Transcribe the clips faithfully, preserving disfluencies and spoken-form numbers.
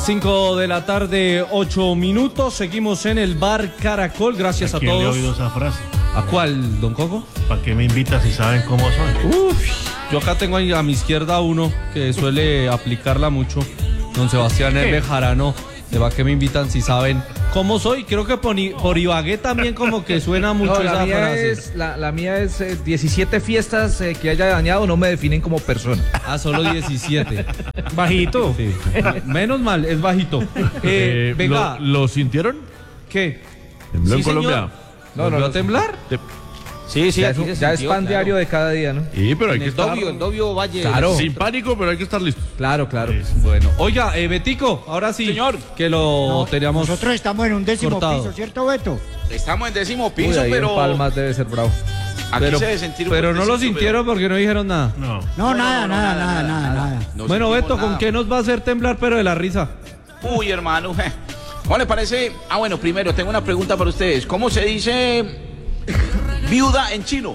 cinco de la tarde, ocho minutos. Seguimos en el bar Caracol. Gracias a, ¿A quién todos. le he oído esa frase? ¿A cuál, don Coco? ¿Para qué me invitas si saben cómo son? Uf, yo acá tengo ahí a mi izquierda uno que suele aplicarla mucho. Don Sebastián Herbe Jarano. ¿De va que me invitan si saben cómo soy? Creo que por, por Ibagué también como que suena mucho no, esa la mía frase. Es, la, la mía es eh, diecisiete fiestas eh, que haya dañado no me definen como persona. Ah, solo diecisiete. Bajito. Sí. Menos mal, es bajito. Eh, Eh, venga. ¿lo, ¿Lo sintieron? ¿Qué? ¿Tembló Sí, en Colombia? señor. No, ¿Volvió no, a no. temblar? Te- Sí, sí, ya aquí es, se ya es sintió, pan claro. diario de cada día, ¿no? Sí, pero hay En que el estar Dobio, el Dobio Valle. Claro. sin pánico, pero hay que estar listos. Claro, claro. Bueno, oiga, eh, Betico, ahora sí. Señor. Que lo teníamos. Nosotros estamos en un décimo cortado. piso, ¿cierto, Beto? Estamos en décimo Uy, piso, ahí pero en Palmas debe ser bravo. aquí Pero, se debe sentir un pero no lo fuertecito, sintieron porque no dijeron nada. No. No, No, nada, no, no, nada, nada, nada, nada, nada. nada. No Bueno, sentimos Beto, ¿con nada. qué nos va a hacer temblar pero de la risa? Uy, hermano. ¿Cómo le parece? Ah, bueno, primero tengo una pregunta para ustedes. ¿Cómo se dice viuda en chino?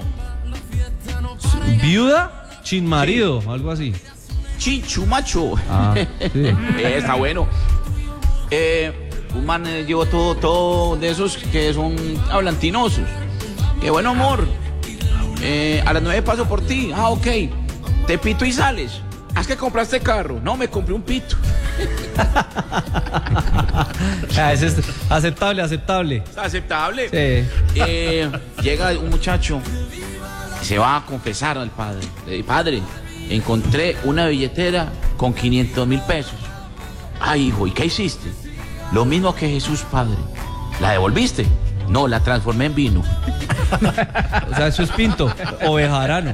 ¿Viuda? Sin marido, algo así. Chichumacho. Ah, sí. Eh, está bueno. Eh, un man eh, llevó todo, todo de esos que son hablantinosos. Qué bueno, amor. Eh, a las nueve paso por ti. Ah, ok. Te pito y sales. ¿Haz que compraste carro? No, me compré un pito. Ah, ese es aceptable, aceptable. Está aceptable. Sí. Eh, llega un muchacho y se va a confesar al padre. Le dice, padre, encontré una billetera con quinientos mil pesos. Ay, hijo, ¿y qué hiciste? Lo mismo que Jesús, padre. ¿La devolviste? No, la transformé en vino. O sea, eso es Pinto o Bejarano.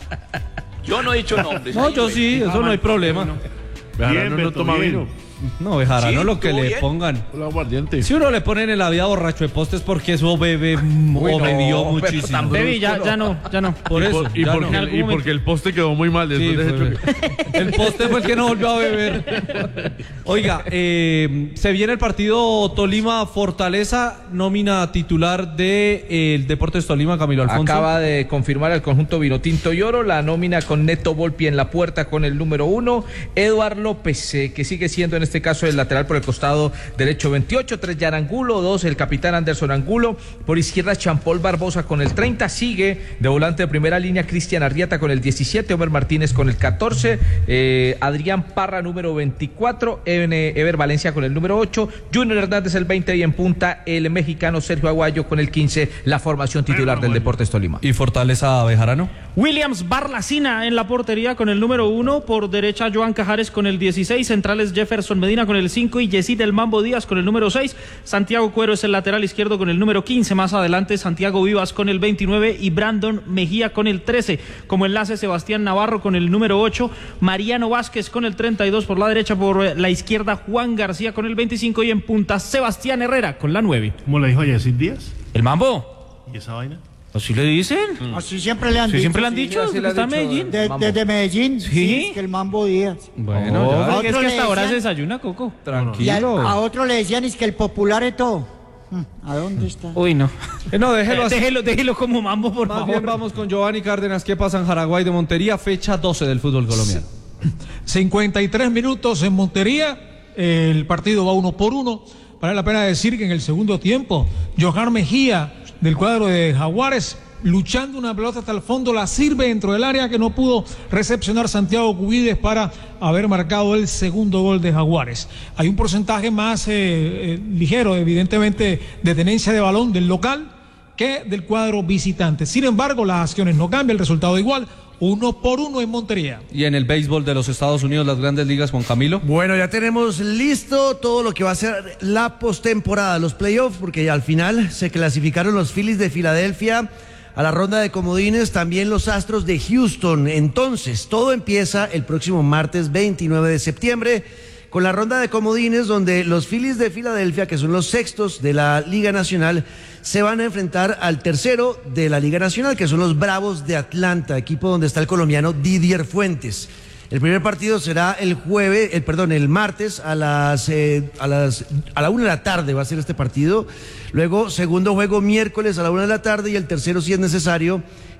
Yo no he dicho nombres. No, ahí, yo güey. sí, eso no hay problema. Bejarano no Beto, toma bien. vino. No, Bejarano Sí, lo que estuvo le bien. pongan. Hola, aguardiente. Si uno le ponen en la vida borracho de postes porque eso bebe mm, Uy, o no, bebió pero muchísimo. tan Baby, brusco, ya, ya no, ya no. Por y eso. por- y, ya porque, no. el- y porque el poste quedó muy mal Sí, después de ese fue- choque. el poste fue el que no volvió a beber. Oiga, eh, se viene el partido Tolima-Fortaleza, nómina titular de eh, el Deportes Tolima, Camilo Alfonso. Acaba de confirmar el conjunto Vinotinto y Oro la nómina con Neto Volpi en la puerta con el número uno, Eduard López, eh, que sigue siendo en este caso el lateral por el costado derecho veintiocho, tres Yarangulo, dos el capitán Anderson Angulo, por izquierda Champol Barbosa con el treinta, sigue de volante de primera línea Cristian Arrieta con el diecisiete, Omer Martínez con el catorce, eh, Adrián Parra número veinticuatro, Ever Valencia con el número ocho, Junior Hernández el veinte y en punta el mexicano Sergio Aguayo con el quince, la formación titular del Deportes Tolima. ¿Y Fortaleza Bejarano? Williams Barlacina en la portería con el número uno, por derecha Joan Cajares con el dieciséis, centrales Jefferson Medina con el cinco y Yesid El Mambo Díaz con el número seis, Santiago Cuero es el lateral izquierdo con el número quince, más adelante Santiago Vivas con el veintinueve y Brandon Mejía con el trece, como enlace Sebastián Navarro con el número ocho, Mariano Vázquez con el treinta y dos por la derecha, por la izquierda Juan García con el veinticinco y en punta Sebastián Herrera con la nueve. ¿Cómo le dijo Yesid Díaz? ¿El Mambo? ¿Y esa vaina? ¿Así le dicen? Así siempre le han Sí, dicho. siempre le han sí, dicho, así que le han está en dicho, Medellín. De- Mambo. desde Medellín, ¿Sí? sí, que el Mambo Díaz. Bueno, A ya, Es que otro hasta le ahora se decían- desayuna, Coco. Y a, tranquilo. a otro le decían es que el popular es todo. Hmm, ¿A dónde está? Uy, no. Eh, no, déjelo así. Déjelo, déjelo como Mambo, por Más favor. bien vamos con Giovanni Cárdenas. ¿Qué pasa en Jaraguay de Montería? Fecha doce del fútbol colombiano. cincuenta y tres minutos en Montería, el partido va uno por uno. Vale la pena decir que en el segundo tiempo, Johan Mejía del cuadro de Jaguares, luchando una pelota hasta el fondo, la sirve dentro del área que no pudo recepcionar Santiago Cubides para haber marcado el segundo gol de Jaguares. Hay un porcentaje más eh, eh, ligero, evidentemente, de tenencia de balón del local que del cuadro visitante. Sin embargo, las acciones no cambian, el resultado igual, uno por uno en Montería. Y en el béisbol de los Estados Unidos, las grandes ligas, Juan Camilo. Bueno, ya tenemos listo todo lo que va a ser la postemporada, los playoffs, porque al final se clasificaron los Phillies de Filadelfia a la ronda de comodines, también los Astros de Houston. Entonces, todo empieza el próximo martes veintinueve de septiembre con la ronda de comodines, donde los Phillies de Filadelfia, que son los sextos de la Liga Nacional, se van a enfrentar al tercero de la Liga Nacional, que son los Bravos de Atlanta, equipo donde está el colombiano Didier Fuentes. El primer partido será el jueves, el perdón, el martes a las eh, a las a la una de la tarde va a ser este partido. Luego segundo juego miércoles a la una de la tarde y el tercero, si es necesario,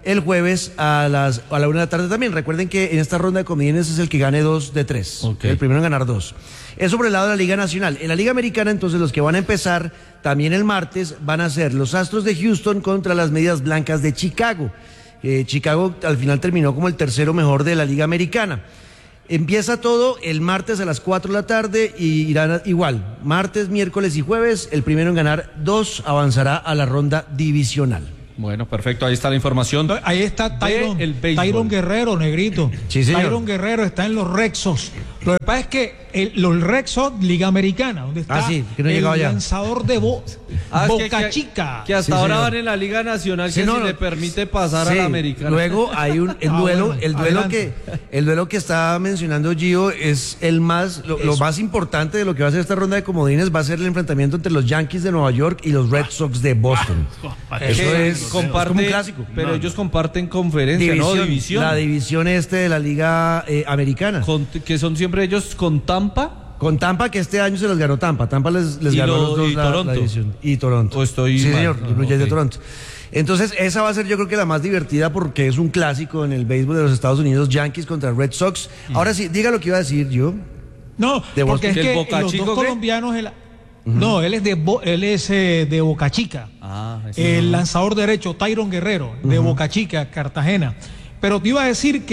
el jueves a las a la una de la tarde también. Recuerden que en esta ronda de comodines es el que gane dos de tres. Okay. El primero en ganar dos. Eso por el lado de la Liga Nacional. En la Liga Americana, entonces, los que van a empezar también el martes van a ser los Astros de Houston contra las Medias Blancas de Chicago. Eh, Chicago al final terminó como el tercero mejor de la Liga Americana. Empieza todo el martes a las cuatro de la tarde y irán igual, martes, miércoles y jueves. El primero en ganar dos avanzará a la ronda divisional. Bueno, perfecto, ahí está la información. Ahí está Tyron, Tyron Guerrero, negrito. Sí, señor. Tyron Guerrero está en los Red Sox. Lo que pasa es que el, los Red Sox, Liga Americana, donde está ah, sí, que no el llegaba lanzador de Bo, ah, Boca que, que, Chica. Que hasta sí, ahora señor. van en la Liga Nacional, Sí, que no, si no, le permite pasar sí, a la Americana. Luego hay un el Ah, duelo, bueno, el duelo adelante. que el duelo que está mencionando Gio es el más lo, lo más importante de lo que va a ser esta ronda de comodines, va a ser el enfrentamiento entre los Yankees de Nueva York y los Red Sox de Boston. Es Eso que es, comparte, es como un clásico. Pero No, ellos comparten conferencia, ¿no? División. La división este de la Liga eh, Americana. Con- que son siempre ellos con Tampa. Con Tampa, que este año se los ganó Tampa. Tampa les, les Y ganó lo- los dos y la, Toronto. la división. Y Toronto. ¿O estoy sí, mal? señor, Ah, los Blue Jays de ok. Toronto. Entonces, esa va a ser yo creo que la más divertida porque es un clásico en el béisbol de los Estados Unidos, Yankees contra Red Sox. Ahora sí, diga lo que iba a decir yo. No, De porque es Boston. ¿Que el que Boca los Chico dos qué? colombianos... el- No, él es de Bo- él es eh, de Boca Chica. Ah, ese El no. lanzador derecho, Tyron Guerrero, de Boca Chica, Cartagena. Pero te iba a decir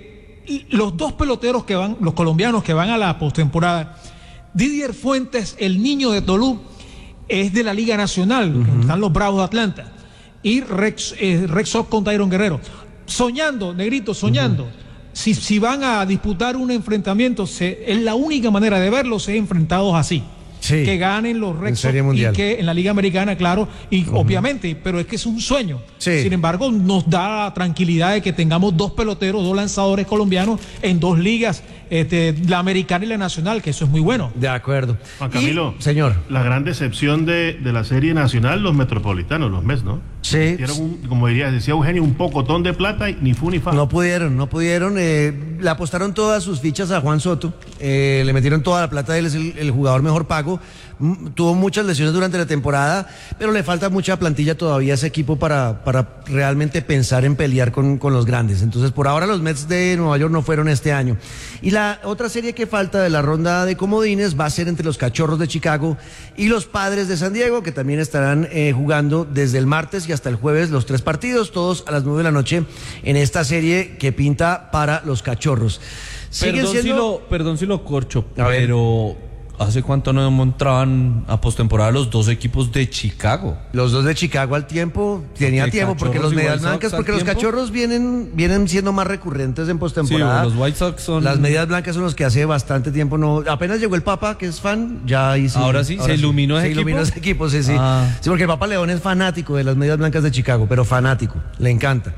que los dos peloteros que van, los colombianos que van a la postemporada, Didier Fuentes, el niño de Tolú, es de la Liga Nacional, están los Bravos de Atlanta, y Rex, eh, Red Sox con Tyron Guerrero. Soñando, negrito, soñando. Si, si van a disputar un enfrentamiento, se, es la única manera de verlos, es enfrentados así. Sí. Que ganen los Red En Sox Serie y Mundial. que en la Liga Americana, claro, y obviamente, pero es que es un sueño. Sí. Sin embargo, nos da tranquilidad de que tengamos dos peloteros, dos lanzadores colombianos en dos ligas, este, la americana y la nacional, que eso es muy bueno. De acuerdo. Juan Camilo, Y- señor. la gran decepción de, de la serie nacional, los metropolitanos, los Mets, ¿no? Sí. Hicieron un, como diría, decía Eugenio, un pocotón de plata y ni fu ni fa. No pudieron, no pudieron. Eh, le apostaron todas sus fichas a Juan Soto. Eh, le metieron toda la plata. Él es el, el jugador mejor pago. Mm, tuvo muchas lesiones durante la temporada, pero le falta mucha plantilla todavía a ese equipo para, para realmente pensar en pelear con, con los grandes. Entonces, por ahora, los Mets de Nueva York no fueron este año. Y la otra serie que falta de la ronda de comodines va a ser entre los Cachorros de Chicago y los Padres de San Diego, que también estarán eh, jugando desde el martes y hasta el jueves los tres partidos, todos a las nueve de la noche en esta serie que pinta para los Cachorros. Siguen Perdón, si siendo... lo, perdón si lo corcho, A ver. pero ¿hace cuánto no entraban a postemporada los dos equipos de Chicago? Los dos de Chicago al tiempo, tenía ¿Qué, tiempo, porque Cachorros los y Medias White Sox Blancas, al porque los tiempo? Cachorros vienen, vienen siendo más recurrentes en Sí, postemporada. los White Sox son... Las Medias Blancas son los que hace bastante tiempo no. Apenas llegó el Papa, que es fan, ya ahí sí. Ahora sí, ¿se iluminó ese Se iluminó equipo? ese equipo, sí, sí. Ah. Sí, porque el Papa León es fanático de las Medias Blancas de Chicago, pero fanático, le encanta.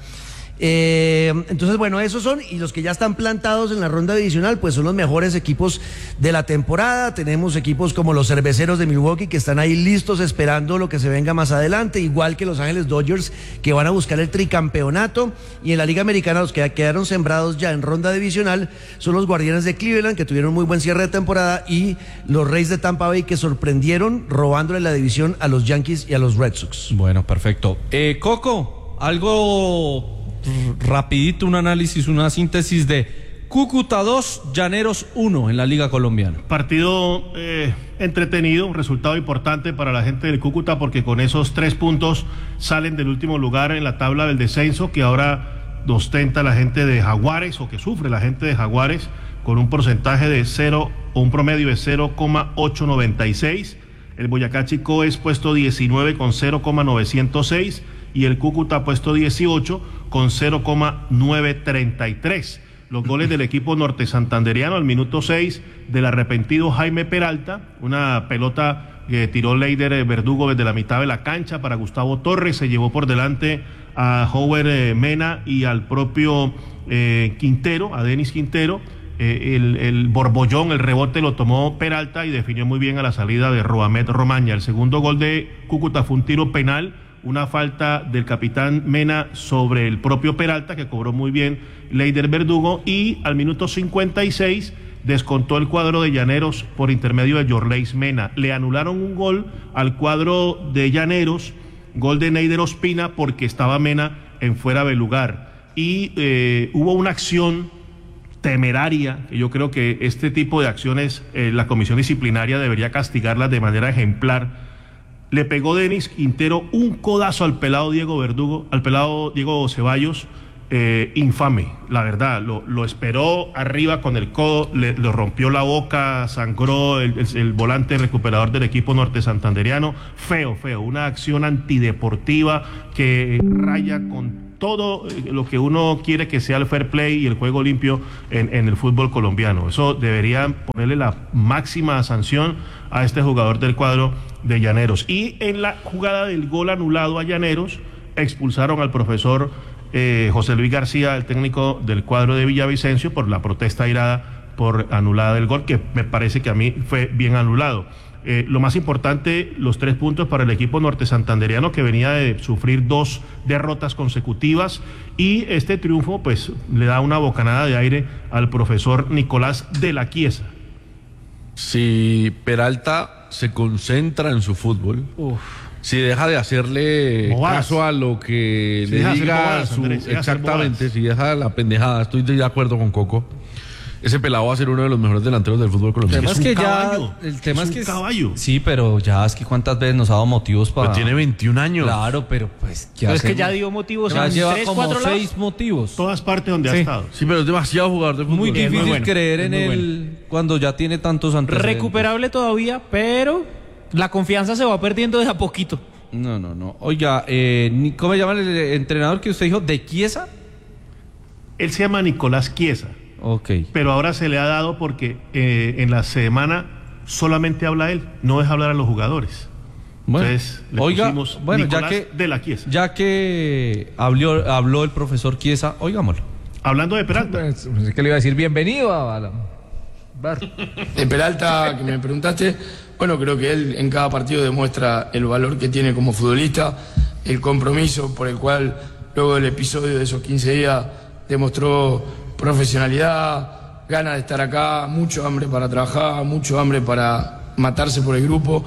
Eh, entonces, bueno, esos son, y los que ya están plantados en la ronda divisional, pues son los mejores equipos de la temporada. Tenemos equipos como los Cerveceros de Milwaukee, que están ahí listos esperando lo que se venga más adelante, igual que los Ángeles Dodgers, que van a buscar el tricampeonato. Y en la Liga Americana, los que quedaron sembrados ya en ronda divisional son los Guardianes de Cleveland, que tuvieron muy buen cierre de temporada, y los Reyes de Tampa Bay, que sorprendieron robándole la división a los Yankees y a los Red Sox. Bueno, perfecto. Eh, Coco, algo rapidito, un análisis, una síntesis de Cúcuta dos, Llaneros uno en la Liga Colombiana. Partido eh, entretenido, un resultado importante para la gente del Cúcuta porque con esos tres puntos salen del último lugar en la tabla del descenso que ahora ostenta la gente de Jaguares o que sufre la gente de Jaguares con un porcentaje de cero o un promedio de cero coma ochocientos noventa y seis. El Boyacá Chicó es puesto diecinueve con cero coma novecientos seis y el Cúcuta puesto dieciocho con cero coma novecientos treinta y tres. Los goles del equipo norte santanderiano al minuto seis del arrepentido Jaime Peralta, una pelota que tiró Leider Verdugo desde la mitad de la cancha para Gustavo Torres, se llevó por delante a Howard Mena y al propio eh, Quintero, a Denis Quintero. Eh, el, el borbollón, el rebote lo tomó Peralta y definió muy bien a la salida de Roamed Romaña. El segundo gol de Cúcuta fue un tiro penal, una falta del capitán Mena sobre el propio Peralta que cobró muy bien Leider Verdugo, y al minuto cincuenta y seis descontó el cuadro de Llaneros por intermedio de Yorleis Mena. Le anularon un gol al cuadro de Llaneros, gol de Neider Ospina, porque estaba Mena en fuera de lugar. Y eh, hubo una acción temeraria, que yo creo que este tipo de acciones eh, la comisión disciplinaria debería castigarlas de manera ejemplar. Le pegó Denis Quintero un codazo al pelado Diego Verdugo, al pelado Diego Ceballos, eh, infame, la verdad, lo, lo esperó arriba con el codo, le, le rompió la boca, sangró el, el, el volante recuperador del equipo norte santanderiano, feo, feo, una acción antideportiva que raya con todo lo que uno quiere que sea el fair play y el juego limpio en, en el fútbol colombiano. Eso deberían ponerle la máxima sanción a este jugador del cuadro de Llaneros. Y en la jugada del gol anulado a Llaneros, expulsaron al profesor eh, José Luis García, el técnico del cuadro de Villavicencio, por la protesta airada por anulada del gol, que me parece que a mí fue bien anulado. Eh, lo más importante, los tres puntos para el equipo norte santanderiano, que venía de sufrir dos derrotas consecutivas, y este triunfo pues le da una bocanada de aire al profesor Nicolás de la Chiesa. Si Peralta se concentra en su fútbol, Uf. si deja de hacerle bobadas. caso a lo que si le diga bobadas, su, Andrés, si exactamente, si deja la pendejada, estoy de acuerdo con Coco. Ese pelado va a ser uno de los mejores delanteros del fútbol colombiano. El tema es, es que caballo, ya, el tema es, es que un caballo. Sí, pero ya es que cuántas veces nos ha dado motivos para. Pero tiene veintiún años. Claro, pero pues ya. Pero es que ya dio motivos. Ya en lleva tres, como cuatro seis lados. motivos. Todas partes donde sí. ha estado. Sí, pero es demasiado jugador de fútbol. Muy difícil muy bueno, creer en él bueno. cuando ya tiene tantos antecedentes. Recuperable todavía, pero la confianza se va perdiendo de a poquito. No, no, no. Oiga, eh, ¿cómo se llama el entrenador que usted dijo? ¿De Chiesa? Él se llama Nicolás Chiesa. Ok. Pero ahora se le ha dado porque eh, en la semana solamente habla él, no deja hablar a los jugadores. Bueno, entonces le oiga, pusimos bueno, Nicolás ya que, de la Chiesa. Ya que habló, habló el profesor Chiesa, oigámoslo. Hablando de Peralta. Pues, es que le iba a decir bienvenido a la... De Peralta, que me preguntaste, bueno, creo que él en cada partido demuestra el valor que tiene como futbolista, el compromiso por el cual luego del episodio de esos quince días demostró profesionalidad, ganas de estar acá, mucho hambre para trabajar, mucho hambre para matarse por el grupo,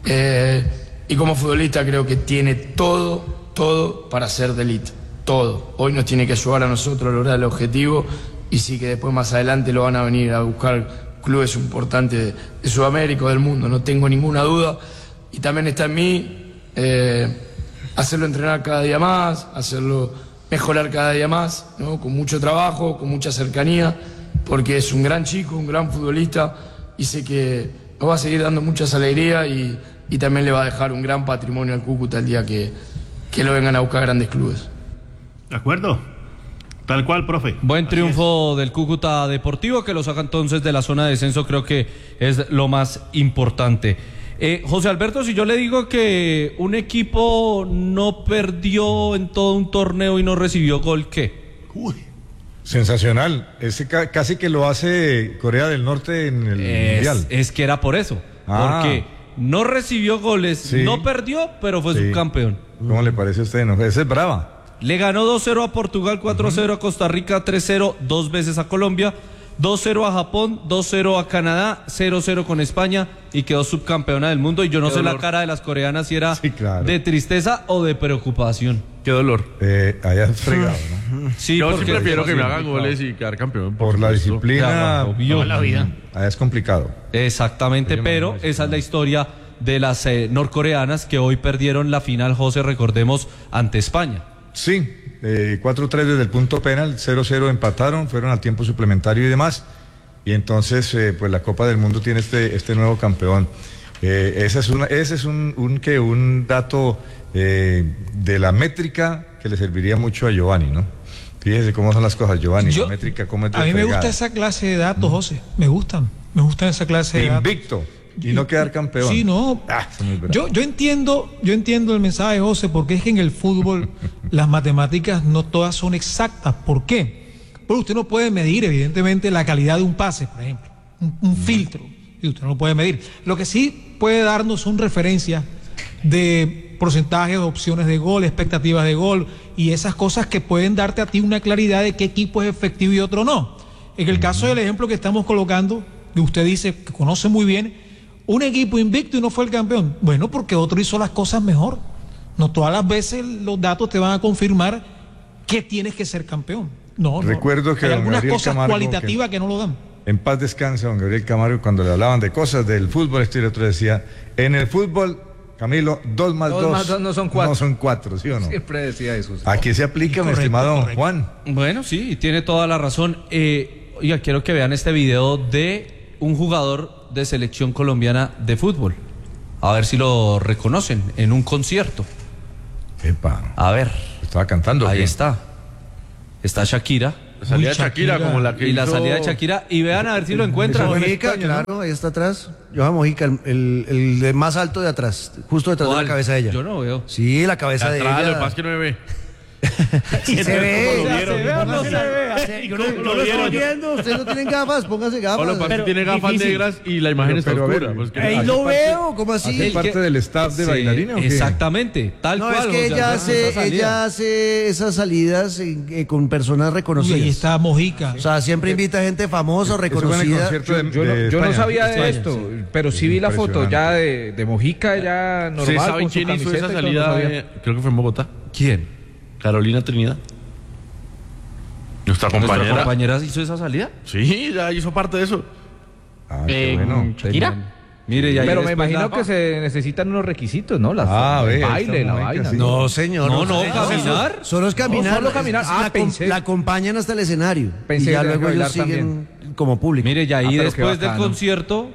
eh, y como futbolista creo que tiene todo, todo para ser de élite, todo. Hoy nos tiene que ayudar a nosotros a lograr el objetivo, y sí que después más adelante lo van a venir a buscar clubes importantes de, de Sudamérica o del mundo, no tengo ninguna duda, y también está en mí eh, hacerlo entrenar cada día más, hacerlo mejorar cada día más, ¿no? Con mucho trabajo, con mucha cercanía, porque es un gran chico, un gran futbolista, y sé que nos va a seguir dando muchas alegrías y, y también le va a dejar un gran patrimonio al Cúcuta el día que, que lo vengan a buscar grandes clubes. ¿De acuerdo? Tal cual, profe. Buen Así triunfo del Cúcuta Deportivo, que lo saca entonces de la zona de descenso, creo que es lo más importante. Eh, José Alberto, si yo le digo que un equipo no perdió en todo un torneo y no recibió gol, ¿qué? Uy. Sensacional. Ese ca casi que lo hace Corea del Norte en el es, Mundial. Es que era por eso. Ah. Porque no recibió goles, sí. no perdió, pero fue sí. subcampeón. ¿Cómo le parece a usted? No, esa es brava. Le ganó dos cero a Portugal, cuatro a cero uh-huh. a Costa Rica, tres cero dos veces a Colombia, dos cero a Japón, dos cero a Canadá, cero cero con España y quedó subcampeona del mundo. Y yo no Qué sé dolor. la cara de las coreanas si era sí, claro. de tristeza o de preocupación. Qué dolor. Eh, allá es fregado, ¿no? Sí, yo porque sí prefiero que me hagan goles y quedar campeón. Por, por la disciplina. Obvio. La vida. Allá es complicado. Exactamente, pero esa es la historia de las eh, norcoreanas que hoy perdieron la final, José, recordemos, ante España. Sí, eh, cuatro tres desde el punto penal, cero cero empataron, fueron al tiempo suplementario y demás, y entonces eh, pues la Copa del Mundo tiene este, este nuevo campeón. Eh, ese es, una, ese es un, un, que un dato eh, de la métrica que le serviría mucho a Giovanni, ¿no? Fíjese cómo son las cosas, Giovanni, Yo, la métrica cómo es de A mí me fregada. gusta esa clase de datos, José, me gustan, me gustan esa clase de datos. Invicto. Y no quedar campeón. Sí, no. Ah, yo, yo entiendo, yo entiendo el mensaje, José, porque es que en el fútbol las matemáticas no todas son exactas. ¿Por qué? Porque usted no puede medir, evidentemente, la calidad de un pase, por ejemplo, un, un filtro, y usted no lo puede medir. Lo que sí puede darnos son referencias de porcentajes, opciones de gol, expectativas de gol y esas cosas que pueden darte a ti una claridad de qué equipo es efectivo y otro no. En el caso del ejemplo que estamos colocando, que usted dice que conoce muy bien, un equipo invicto y no fue el campeón. Bueno, porque otro hizo las cosas mejor. No todas las veces los datos te van a confirmar que tienes que ser campeón. No, Recuerdo no. que Hay don algunas Gabriel cosas Camargo, cualitativas que... que no lo dan. En paz descansa don Gabriel Camargo, cuando le hablaban de cosas del fútbol, este y el otro decía, en el fútbol, Camilo, dos más dos, dos más dos no son cuatro. No son cuatro, ¿sí o no? Siempre decía eso. Sí. Aquí se aplica, mi estimado don Juan. Bueno, sí, tiene toda la razón. Eh, oiga, quiero que vean este video de un jugador de selección colombiana de fútbol. A ver si lo reconocen en un concierto. Epa. A ver. Estaba cantando. Ahí ¿qué? está. Está Shakira. La salida de Shakira, Shakira. como la que Y la hizo- salida de Shakira. Y vean a ver si lo encuentran. Mojica, claro, ahí está atrás. Johan Mojica, el, el, el de más alto de atrás, justo detrás de ¿Cuál? la cabeza de ella. Yo no veo. Sí, la cabeza de Atrás, lo que ella. pasa es que no me ve. Sí se ve. ¿Cómo lo vieron? Se ve o no se ve. Yo no, ¿Cómo yo lo lo estoy vieron? viendo. Ustedes no tienen gafas, pónganse gafas. Pablo Paz tiene gafas difícil. negras y la imagen Pero- está pero a ver, oscura. pues, que- Ahí ¿Hace lo parte- veo, ¿cómo así? ¿Hace El parte que- del staff de Sí, bailarina o qué? exactamente. Tal No, cual. es que o sea, ella esa hace, salida. ella hace esas salidas eh, eh, con personas Y reconocidas. ahí está Mojica. O sea, siempre invita gente famosa o Eso fue en el reconocida. concierto de- Yo no, de yo no España. sabía de España, esto, pero sí vi la foto ya de, de Mojica, ya normal. ¿Sí saben con su quién hizo camiseta esa y todo, no salida? sabía. eh, creo que fue en Bogotá. ¿Quién? Carolina Trinidad. Nuestra ¿Nuestra compañera. compañera hizo esa salida? Sí, ya hizo parte de eso. Ah, qué bueno. Shakira. Mire, ya Pero me imagino que se necesitan unos requisitos, ¿no? Las, Ah, el ve, baile, está la Mojica, vaina. sí. No, señor. No, no, sé. caminar. Solo es caminar. No, solo caminar. Es- Ah, la, pensé. la acompañan hasta el escenario. Pensé y ya que luego bailar ellos siguen como público. Mire, ya Ah, ahí pero después qué del bacano. concierto,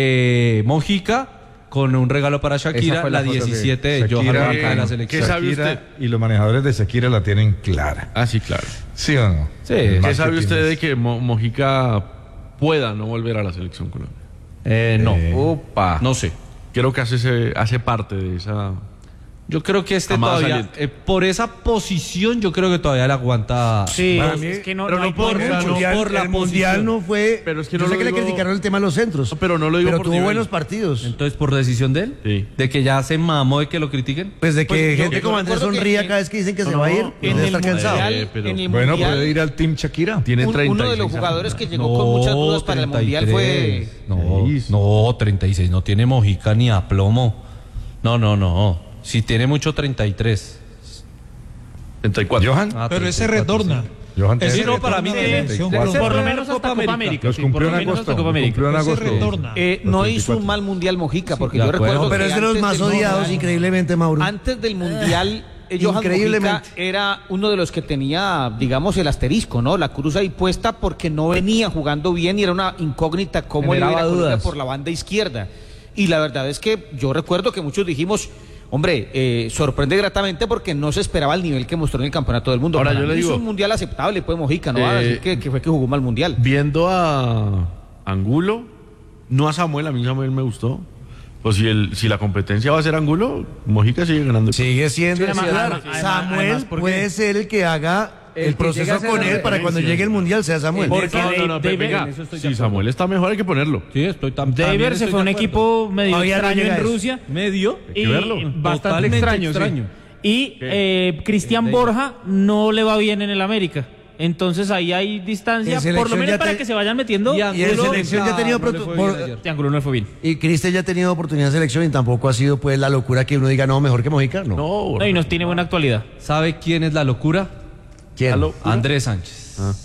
eh, Mojica con un regalo para Esa Shakira, fue la la foto que- diecisiete de Johan Shakira, Mojica de la ¿qué selección. sabe Shakira usted? y los manejadores de Shakira la tienen clara. Ah, sí, claro. ¿Sí o no? Sí. El ¿Qué ¿Qué marketing sabe usted de es- que Mo- Mojica pueda no volver a la selección Colombia? Eh, no, Opa. no sé. Creo que hace, ese- hace parte de esa... Yo creo que este Amada todavía, saliente. eh, por esa posición, yo creo que todavía le aguanta. Sí, Para es, mí- es que no, pero no no hay por por mucho. mucho. mundial, por la el mundial posición. no fue. Pero es que yo no sé lo que le digo- criticaron el tema de los centros. No, pero no lo digo Pero por tuvo nivel. buenos partidos. Entonces, por decisión de él, Sí. de que ya se mamó de que lo critiquen. Pues de que Pues yo- gente yo como Andrés recuerdo que sonría en- cada vez que dicen que No, se va a ir. no, En debe el estar cansado. mundial, Eh, pero- en el Bueno, mundial, puede ir al Team Shakira. Tiene un- treinta y uno de seis los años. jugadores que llegó con muchas dudas para el mundial fue. No, Seis. no, treinta y seis, no tiene Mojica ni a plomo. No, no, no. Si tiene mucho, treinta y tres. treinta y cuatro. Johan. Ah, Pero ese treinta y cuatro, retorna. sí. Johan Ese Sí, no, para retorna mí de tiene- la selección debe Colombia. ser Por lo Copa menos hasta Copa América. América. Los sí, cumplió por en lo menos agosto. hasta Copa los América. cumplió en Ese agosto. retorna. Eh, Los no treinta y hizo un cuatro. mal mundial Mojica, porque de yo acuerdo. recuerdo Pero que es de los antes más del odiados, mundial- increíblemente, Mauro. Antes del mundial, eh, Johan Increíblemente. Mojica era uno de los que tenía, digamos, el asterisco, ¿no? La cruz ahí puesta porque no venía jugando bien y era una incógnita cómo le iba a ir a Generaba Colombia dudas. por la banda izquierda. Y la verdad es que yo recuerdo que muchos dijimos, hombre, eh, sorprende gratamente porque no se esperaba el nivel que mostró en el Campeonato del Mundo. Ahora, Para yo le mí digo- hizo un mundial aceptable, pues Mojica, no va a Eh, decir que, que fue que jugó mal mundial. Viendo a Angulo, no a Samuel, a mí Samuel me gustó. Pues si, el, si la competencia va a ser Angulo, Mojica sigue ganando. Sigue siendo Sí, además- titular. además- Samuel además, ¿por qué? puede ser el que haga El el, que llegue a proceso hacer con la él para cuando referencia. llegue el mundial sea Samuel. Porque no, no, no, Dave- venga, en eso estoy de si acuerdo. Samuel está mejor hay que ponerlo. Sí, estoy tam- también Dever se estoy fue un de acuerdo. equipo medio Todavía no extraño llega en eso. Rusia. Medio. que verlo. Y bastante Totalmente extraño, sí. extraño. Y eh, Cristian de- Borja no le va bien en el América. Entonces ahí hay distancia, En por lo selección menos ya para te- que se vayan metiendo. Y Y en Angulo, selección ya ha tenido no le protu- fue por- bien ayer. Triángulo no le fue bien. Y Cristian ya ha tenido oportunidad de selección y tampoco ha sido pues la locura que uno diga no, mejor que Mojica. No. No, No, y nos tiene buena actualidad. ¿Sabe quién es la locura? ¿Quién? Aló. Andrés Sánchez.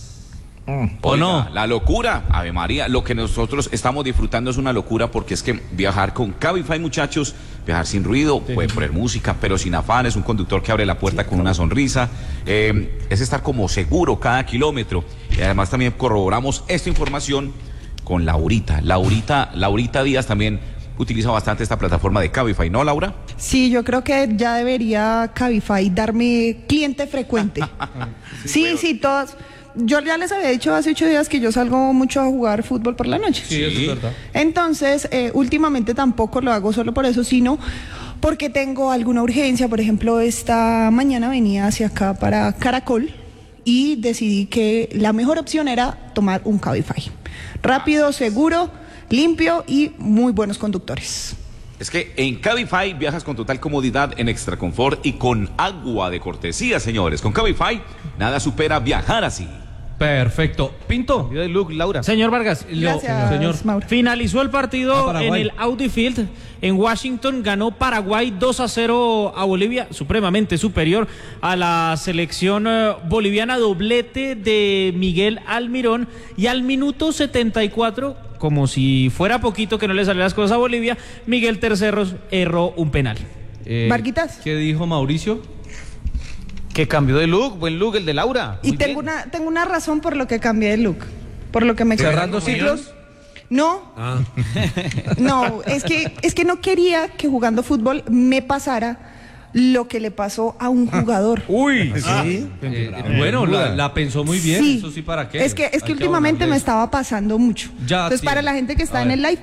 ¿O Oiga, no? La locura, Ave María, lo que nosotros estamos disfrutando es una locura porque es que viajar con Cabify, muchachos, viajar sin ruido, puede poner música, pero sin afanes, un conductor que abre la puerta con una sonrisa, eh, es estar como seguro cada kilómetro. Y además también corroboramos esta información con Laurita. Laurita, Laurita Díaz también utiliza bastante esta plataforma de Cabify, ¿no, Laura? Sí, yo creo que ya debería Cabify darme cliente frecuente. Sí, sí, todas. Yo ya les había dicho hace ocho días que yo salgo mucho a jugar fútbol por la noche. Sí, eso es verdad. Entonces, eh, últimamente tampoco lo hago solo por eso, sino porque tengo alguna urgencia. Por ejemplo, esta mañana venía hacia acá para Caracol y decidí que la mejor opción era tomar un Cabify. Rápido, seguro, limpio y muy buenos conductores. Es que en Cabify viajas con total comodidad, en extra confort y con agua de cortesía, señores. Con Cabify nada supera viajar así. Perfecto. Pinto. Cambio de look, Laura. Señor Vargas, Gracias, señor. Mauro. Finalizó el partido Ah, en el Audi Field en Washington. Ganó Paraguay dos a cero a Bolivia, supremamente superior a la selección eh, boliviana. Doblete de Miguel Almirón. Y al minuto setenta y cuatro, como si fuera poquito que no le salieran las cosas a Bolivia, Miguel Terceros erró un penal. Eh, Varguitas. ¿Qué dijo Mauricio? Que cambió de look, buen look el de Laura. Y Muy tengo bien. una, tengo una razón por lo que cambié de look. Por lo que me ¿Cerrando ciclos? No, Ah. no, es que, es que no quería que jugando fútbol me pasara lo que le pasó a un jugador. Uy, ¿Sí? Eh, bueno, la, la pensó muy bien. Sí. Eso sí, ¿para qué? Es que, es que Hay últimamente abonarle me eso. estaba pasando mucho. Ya, Entonces, sí. para la gente que está A en ver. el live,